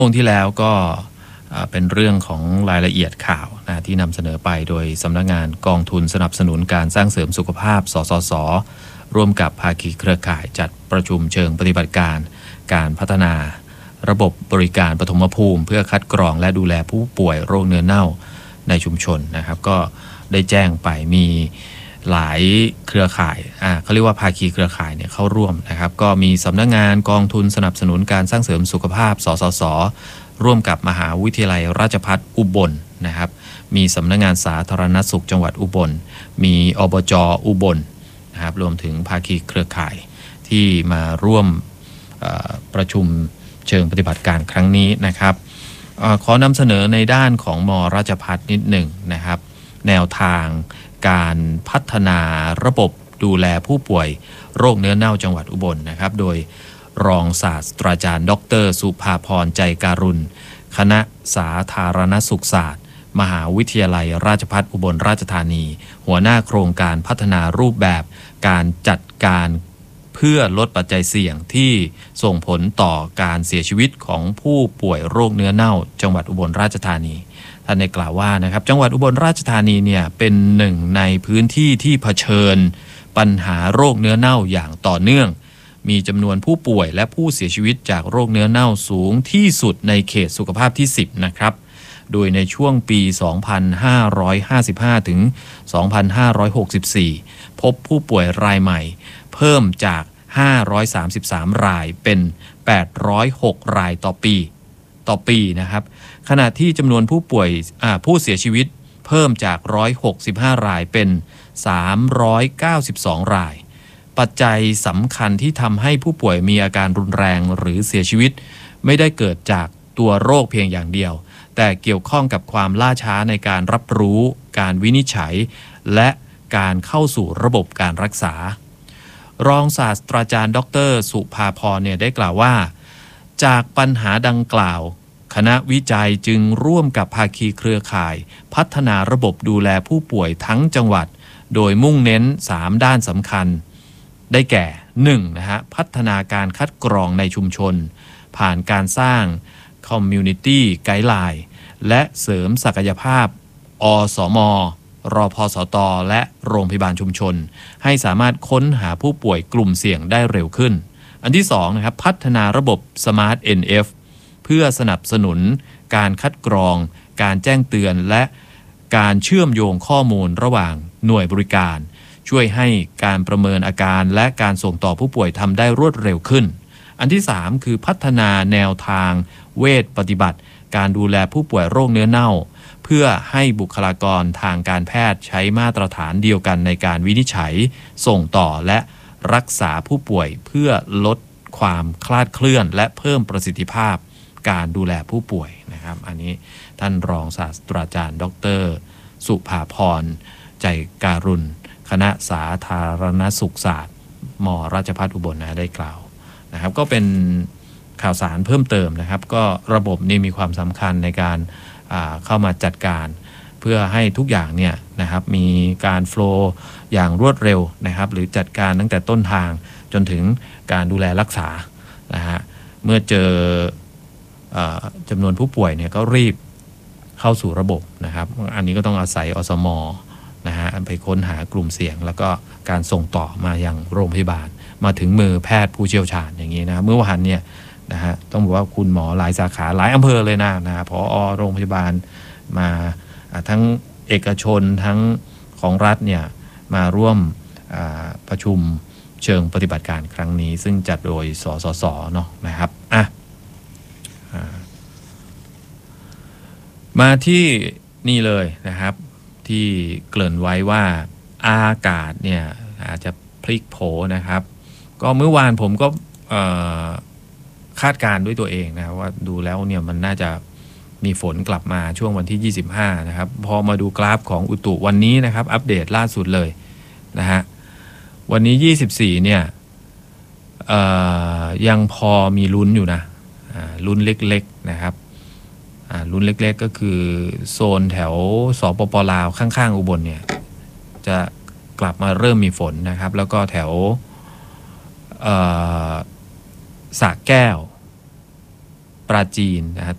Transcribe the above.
ช่วงที่แล้วก็เป็นเรื่องของรายละเอียดข่าวนะที่นำเสนอไปโดยสำนักงานกองทุนสนับสนุนการสร้างเสริมสุขภาพสสสร่วมกับภาคีเครือข่ายจัดประชุมเชิงปฏิบัติการการพัฒนาระบบบริการปฐมภูมิเพื่อคัดกรองและดูแลผู้ป่วยโรคเนื้อเน่าในชุมชนนะครับก็ได้แจ้งไปมีหลายเครือข่ายเขาเรียกว่าภาคีเครือข่ายเนี่ยเข้าร่วมนะครับก็มีสำนักงานกองทุนสนับสนุนการสร้างเสริมสุขภาพสสสร่วมกับมหาวิทยาลัยราชภัฏอุบลนะครับมีสำนักงานสาธารณสุขจังหวัดอุบลมีอบจ.อุบลนะครับรวมถึงภาคีเครือข่ายที่มาร่วมประชุมเชิงปฏิบัติการครั้งนี้นะครับขอนำเสนอในด้านของม.ราชภัฏนิดหนึ่งนะครับแนวทางการพัฒนาระบบดูแลผู้ป่วยโรคเนื้อเน่าจังหวัดอุบลนะครับโดยรองศาสตราจารย์ดร.สุภาพรใจการุณคณะสาธารณสุขศาสตร์มหาวิทยาลัยราชภัฏอุบลราชธานีหัวหน้าโครงการพัฒนารูปแบบการจัดการเพื่อลดปัจจัยเสี่ยงที่ส่งผลต่อการเสียชีวิตของผู้ป่วยโรคเนื้อเน่าจังหวัดอุบลราชธานีท่านได้กล่าวว่านะครับจังหวัดอุบลราชธานีเนี่ยเป็นหนึ่งในพื้นที่ที่เผชิญปัญหาโรคเนื้อเน่าอย่างต่อเนื่องมีจำนวนผู้ป่วยและผู้เสียชีวิตจากโรคเนื้อเน่าสูงที่สุดในเขตสุขภาพที่10นะครับโดยในช่วงปี 2555 ถึง 2564 พบผู้ป่วยรายใหม่เพิ่มจาก 533 รายเป็น 806 รายต่อปีนะครับขณะที่จำนวนผู้เสียชีวิตเพิ่มจาก 165 รายเป็น 392 รายปัจจัยสำคัญที่ทำให้ผู้ป่วยมีอาการรุนแรงหรือเสียชีวิตไม่ได้เกิดจากตัวโรคเพียงอย่างเดียวแต่เกี่ยวข้องกับความล่าช้าในการรับรู้การวินิจฉัยและการเข้าสู่ระบบการรักษารองศาสตราจารย์ดร.สุภาพรเนี่ยได้กล่าวว่าจากปัญหาดังกล่าวคณะวิจัยจึงร่วมกับภาคีเครือข่ายพัฒนาระบบดูแลผู้ป่วยทั้งจังหวัดโดยมุ่งเน้น3ด้านสำคัญได้แก่ 1. นะฮะพัฒนาการคัดกรองในชุมชนผ่านการสร้าง Community Guideline และเสริมศักยภาพอสม.รพสต.และโรงพยาบาลชุมชนให้สามารถค้นหาผู้ป่วยกลุ่มเสี่ยงได้เร็วขึ้นอันที่2นะครับพัฒนาระบบ Smart NF เพื่อสนับสนุนการคัดกรองการแจ้งเตือนและการเชื่อมโยงข้อมูลระหว่างหน่วยบริการช่วยให้การประเมินอาการและการส่งต่อผู้ป่วยทำได้รวดเร็วขึ้นอันที่3คือพัฒนาแนวทางเวชปฏิบัติการดูแลผู้ป่วยโรคเนื้อเน่าเพื่อให้บุคลากรทางการแพทย์ใช้มาตรฐานเดียวกันในการวินิจฉัยส่งต่อและรักษาผู้ป่วยเพื่อลดความคลาดเคลื่อนและเพิ่มประสิทธิภาพการดูแลผู้ป่วยนะครับอันนี้ท่านรองศาสตราจารย์ดร.สุภาพรใจการุณคณะสาธารณสุขศาสตร์ม.ราชภัฏอุบลได้กล่าวนะครับก็เป็นข่าวสารเพิ่มเติมนะครับก็ระบบนี้มีความสำคัญในการเข้ามาจัดการเพื่อให้ทุกอย่างเนี่ยนะครับมีการโฟลว์อย่างรวดเร็วนะครับหรือจัดการตั้งแต่ต้นทางจนถึงการดูแลรักษานะฮะเมื่อเจอจำนวนผู้ป่วยเนี่ยก็รีบเข้าสู่ระบบนะครับอันนี้ก็ต้องอาศัยอสม.นะฮะไปค้นหากลุ่มเสี่ยงแล้วก็การส่งต่อมายังโรงพยาบาลมาถึงมือแพทย์ผู้เชี่ยวชาญอย่างนี้นะเมื่อวานเนี่ยนะฮะต้องบอกว่าคุณหมอหลายสาขาหลายอำเภอเลยนะผอ.โรงพยาบาลมาทั้งเอกชนทั้งของรัฐเนี่ยมาร่วมประชุมเชิงปฏิบัติการครั้งนี้ซึ่งจัดโดยสสส.เนาะนะครับมาที่นี่เลยนะครับที่เกริ่นไว้ว่าอากาศเนี่ยอาจจะพลิกโผนะครับก็เมื่อวานผมก็คาดการณ์ด้วยตัวเองนะว่าดูแล้วเนี่ยมันน่าจะมีฝนกลับมาช่วงวันที่25นะครับพอมาดูกราฟของอุตุวันนี้นะครับอัปเดตล่าสุดเลยนะฮะวันนี้24เนี่ยยังพอมีลุ้นอยู่นะลุ้นเล็กๆนะครับลุ้นเล็กๆก็คือโซนแถวสปป.ลาวข้างๆอุบลเนี่ยจะกลับมาเริ่มมีฝนนะครับแล้วก็แถวสระแก้วปราจีนนะฮะ